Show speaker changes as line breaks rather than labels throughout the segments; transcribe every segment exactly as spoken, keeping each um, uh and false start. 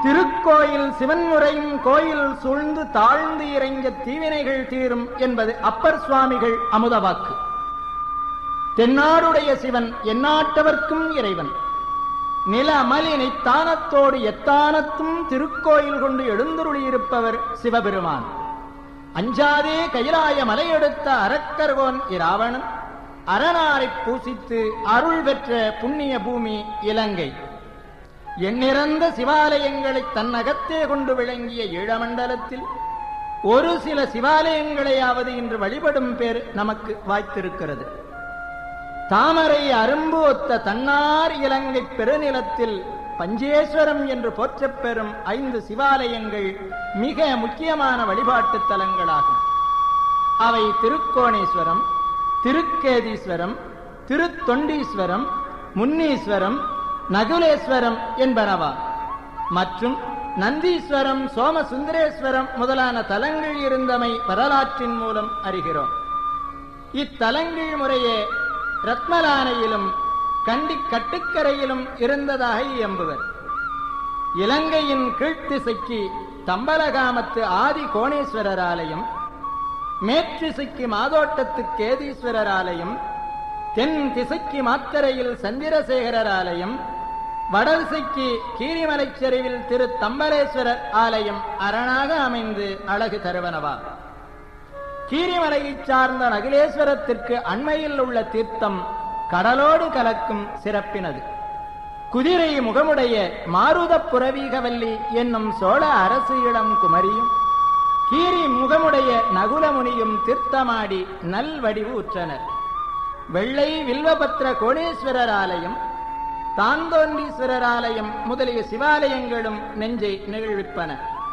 திருக்கோயில் சிவன் முறையும் கோயில் சூழ்ந்து தாழ்ந்து இறைஞ்ச தீவினைகள் தீரும் என்பது அப்பர் சுவாமிகள் அமுதவாக்கு. தென்னாடுடைய சிவன் எந்நாட்டவர்க்கும் இறைவன். நில அமலினை தானத்தோடு எத்தானத்தும் திருக்கோயில் கொண்டு எழுந்துருளியிருப்பவர் சிவபெருமான். அஞ்சாதே கைலாய மலையெடுத்த அரக்கர்கோன் இராவணன் அரணாரை பூசித்து அருள் பெற்ற புண்ணிய பூமி இலங்கை. எண்ணிறந்த சிவாலயங்களை தன்னகத்தே கொண்டு விளங்கிய ஈழமண்டலத்தில் ஒரு சில சிவாலயங்களையாவது இன்று வழிபடும் பேர் நமக்கு வாய்த்திருக்கிறது. தாமரை அரும்பு ஒத்த தன்னார் இலங்கை பெருநிலத்தில் பஞ்சேஸ்வரம் என்று போற்றப் பெறும் ஐந்து சிவாலயங்கள் மிக முக்கியமான வழிபாட்டு தலங்களாகும். அவை திருக்கோணேஸ்வரம், திருக்கேதீஸ்வரம், திருத்தொண்டீஸ்வரம், முன்னீஸ்வரம், நகுலேஸ்வரம் என்பனவா. மற்றும் நந்தீஸ்வரம், சோமசுந்தரேஸ்வரம் முதலான தலங்கள் இருந்தமை வரலாற்றின் மூலம் அறிகிறோம். இத்தலங்கள் முறையே ரத்மலானையிலும் கண்டி கட்டுக்கரையிலும் இருந்ததாக இயம்புவர். இலங்கையின் கீழ்த்திசைக்கு தம்பலகாமத்து ஆதி கோணேஸ்வரர் ஆலயம், மேற்றிசைக்கு மாதோட்டத்து கேதீஸ்வரர் ஆலயம், தென் திசைக்கு மாத்தரையில் சந்திரசேகரர் ஆலயம், வடதிசைக்கு கீரிமலைச்சரிவில் திரு தம்பலேஸ்வரர் ஆலயம் அரணாக அமைந்து அழகு தருவனவா. கீரிமலையைச் சார்ந்த நகுலேஸ்வரத்திற்கு அண்மையில் உள்ள தீர்த்தம் கடலோடு கலக்கும் சிறப்பினது. குதிரை முகமுடைய மாருத புரவீகவல்லி என்னும் சோழ அரசு இளம் குமரியும் கீரி முகமுடைய நகுலமுனியும் தீர்த்தமாடி நல்வடிவு உற்றனர். வெள்ளை வில்வபத்ர கோணேஸ்வரர் ஆலயம், தாந்தோன்றீஸ்வரர் ஆலயம் முதலிய சிவாலயங்களும் நெஞ்சை நிகழ்விப்பன.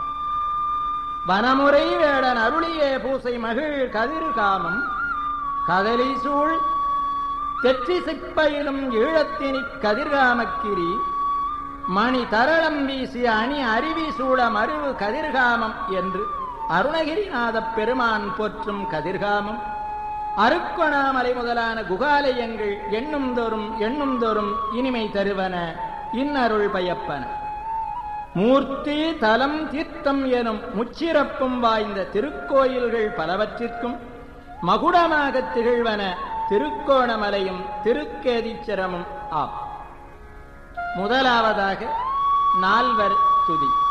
வனமுறை வேடன் அருளிய பூசை மகிழ் கதிர்காமம் கதலிசூழ் தெற்றி சிப்பையிலும் ஈழத்தினி கதிர்காமக்கிரி மணி தரளம் வீசிய அணி அருவி சூழ மருவு கதிர்காமம் என்று அருணகிரிநாதப் பெருமான் போற்றும் கதிர்காமம், அருக்கொணாமலை முதலான குகாலயங்கள் எண்ணும் தோறும் எண்ணும் தோறும் இனிமை தருவன, இன்னருள் பயப்பன. மூர்த்தி தலம் தீர்த்தம் எனும் முச்சிறப்பும் வாய்ந்த திருக்கோயில்கள் பலவற்றிற்கும் மகுடமாக திகழ்வன திருக்கோணமலையும் திருக்கேதீச்சரமும் ஆம். முதலாவதாக நால்வர் துதி.